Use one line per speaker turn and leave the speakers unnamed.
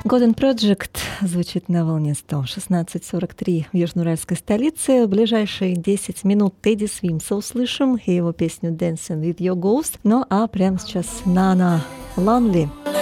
Golden Project звучит на волне 116.43 в южноуральской столице. В ближайшие 10 минут Тедди Свимса услышим и его песню Dancing with Your Ghost. Ну а прямо сейчас Нана Ланли.